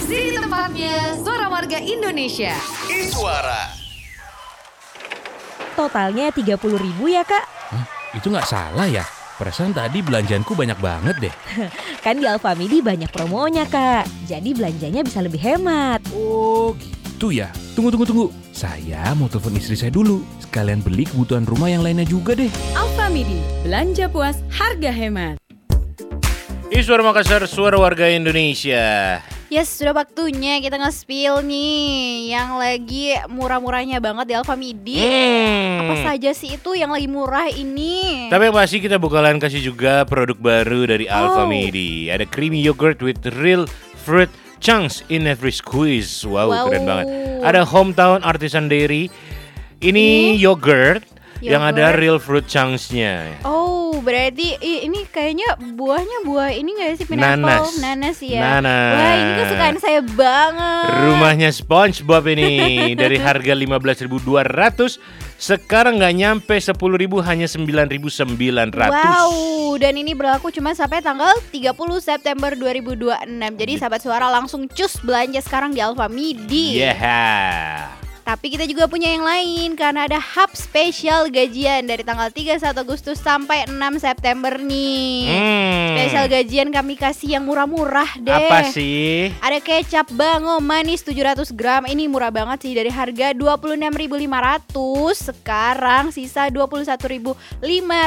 Sini tempatnya Suara Warga Indonesia. Iswara. Totalnya 30.000 ya kak. Itu nggak salah ya? Perasaan tadi belanjaanku banyak banget deh. Kan di Alfamidi banyak promonya kak. Jadi belanjanya bisa lebih hemat. Oh gitu ya. Tunggu. Saya mau telepon istri saya dulu. Sekalian beli kebutuhan rumah yang lainnya juga deh. Alfamidi, belanja puas, harga hemat. Iswara Makassar, suara warga Indonesia. Yes, sudah waktunya kita nge-spill nih yang lagi murah-murahnya banget di Alfamidi. Apa saja sih itu yang lagi murah ini? Tapi yang pasti kita bakalan kasih juga produk baru dari Alfamidi. Ada creamy yogurt with real fruit chunks in every squeeze. Wow. Keren banget. Ada Hometown Artisan Dairy. Ini yogurt yang ada real fruit chunks-nya. Oh, berarti ini kayaknya buahnya buah ini nggak sih, pineapple? Nanas ya. Nanas. Wah, ini kesukaan saya banget. Rumahnya SpongeBob ini dari harga 15.200 sekarang nggak nyampe 10.000, hanya 9.900. Wow, dan ini berlaku cuma sampai tanggal 30 September 2026. Jadi sahabat suara langsung cus belanja sekarang di Alfamidi. Yeah. Tapi kita juga punya yang lain karena ada hub spesial gajian dari tanggal 31 Agustus sampai 6 September nih. Spesial gajian kami kasih yang murah-murah deh. Apa sih? Ada kecap Bango manis 700 gram. Ini murah banget sih, dari harga 26.500 sekarang sisa 21.500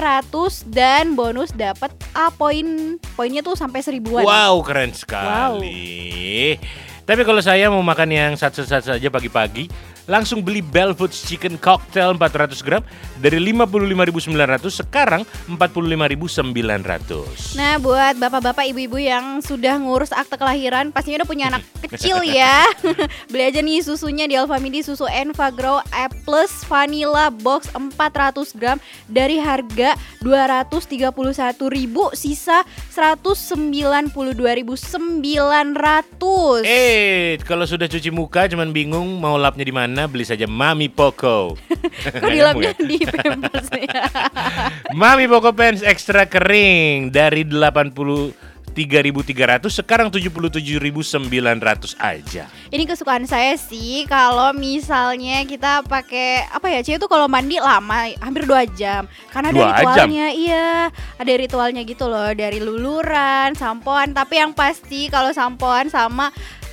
dan bonus dapat poinnya tuh sampai 1.000-an. Wow, keren sekali. Tapi kalau saya mau makan yang satu-satu saja pagi-pagi, langsung beli Bell Foods Chicken Cocktail 400 gram dari 55.900 sekarang 45.900. Nah, buat bapak-bapak, ibu-ibu yang sudah ngurus akte kelahiran, pastinya udah punya anak kecil ya. Beli aja nih susunya di Alfamidi, susu Enfagrow A+ Vanilla Box 400 gram dari harga 231.000 sisa 192.900. Kalau sudah cuci muka cuman bingung mau lapnya di mana, beli saja Mami Poco. Kok dilapnya di Pampers ya? Mami Poco Pants ekstra kering dari 83.300 sekarang 77.900 aja. Ini kesukaan saya sih kalau misalnya kita pakai cewek tuh kalau mandi lama, hampir 2 jam. Karena ada ritualnya, iya, ada ritualnya gitu loh, dari luluran, sampoan. Tapi yang pasti kalau sampoan sama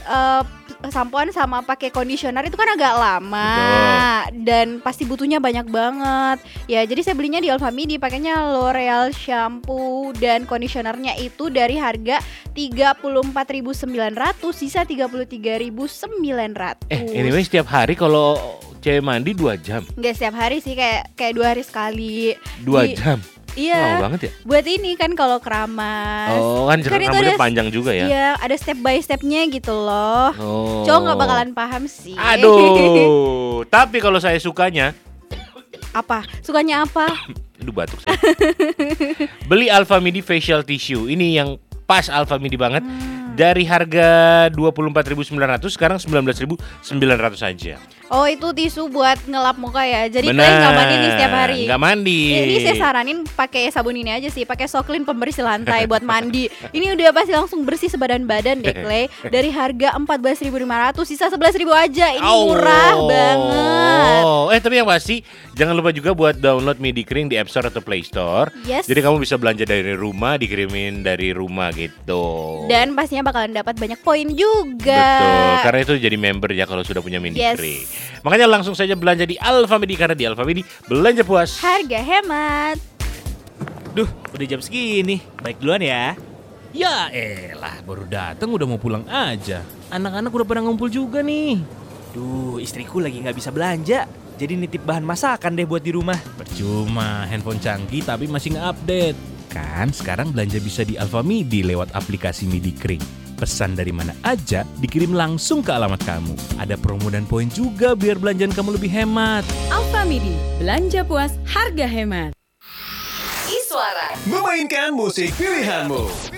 pakai conditioner itu kan agak lama. Betul. Dan pasti butuhnya banyak banget. Ya, jadi saya belinya di Alfamidi, pakainya L'Oreal shampoo dan conditionernya itu dari harga 34.900 sisa 33.900. Anyway, setiap hari kalau cewek mandi 2 jam. Enggak setiap hari sih, kayak 2 hari sekali. 2 jam. Iya. Lama banget ya? Buat ini kan kalau keramas. Oh, kan rambutnya panjang juga ya? Iya, ada step by stepnya gitu loh. Cowok nggak bakalan paham sih. Aduh, tapi kalau saya sukanya. Apa? Sukanya apa? Aduh, batuk saya. Beli Alfamidi facial tissue. Ini yang pas Alfamidi banget. Dari harga 24.900 sekarang 19.900 aja. Oh, itu tisu buat ngelap muka ya. Jadi kalian nggak mandi nih setiap hari. Nggak mandi. Ini saya saranin pakai sabun ini aja sih, pakai Soklin pembersih lantai buat mandi. Ini udah pasti langsung bersih sebadan-badan deh, Clay. Dari harga 14.500 sisa 11.000 aja. Ini murah banget. Tapi yang pasti jangan lupa juga buat download Midi Kering di App Store atau Play Store. Yes. Jadi kamu bisa belanja dari rumah, dikirimin dari rumah gitu. Dan pastinya bakalan dapat banyak poin juga. Betul, karena itu jadi member ya kalau sudah punya Midi Kering. Makanya langsung saja belanja di Alfamidi, karena di Alfamidi belanja puas, harga hemat. Duh, udah jam segini. Baik duluan ya. Ya elah, baru datang udah mau pulang aja. Anak-anak udah pada ngumpul juga nih. Duh, istriku lagi gak bisa belanja. Jadi nitip bahan masakan deh buat di rumah. Percuma, handphone canggih tapi masih nge-update. Kan sekarang belanja bisa di Alfamidi lewat aplikasi Midi Kering. Pesan dari mana aja dikirim langsung ke alamat kamu. Ada promo dan poin juga biar belanjaan kamu lebih hemat. Alfamidi, belanja puas, harga hemat. Iswara Memainkan musik pilihanmu.